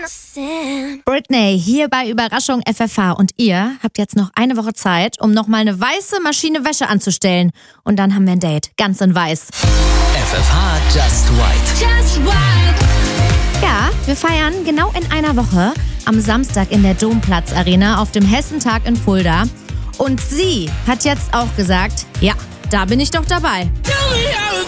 Britney hier bei Überraschung FFH und ihr habt jetzt noch eine Woche Zeit, um nochmal eine weiße Maschine Wäsche anzustellen. Und dann haben wir ein Date, ganz in weiß. FFH Just White. Ja, wir feiern genau in einer Woche am Samstag in der Domplatz Arena auf dem Hessentag in Fulda. Und sie hat jetzt auch gesagt, ja, da bin ich doch dabei.